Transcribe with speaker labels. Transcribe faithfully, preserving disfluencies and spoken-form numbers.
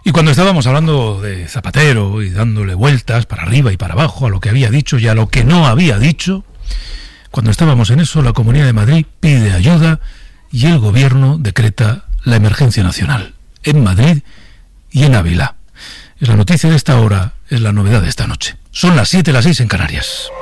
Speaker 1: Y cuando estábamos hablando de Zapatero y dándole vueltas para arriba y para abajo a lo que había dicho y a lo que no había dicho, cuando estábamos en eso, la Comunidad de Madrid pide ayuda y el Gobierno decreta la emergencia nacional en Madrid y en Ávila. Es la noticia de esta hora, es la novedad de esta noche. Son las siete, las seis en Canarias.